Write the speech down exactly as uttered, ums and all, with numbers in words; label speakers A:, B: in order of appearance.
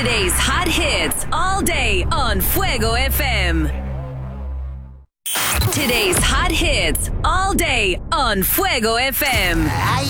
A: Today's hot hits all day on Fuego F M. Today's hot hits all day on Fuego F M.
B: Ay,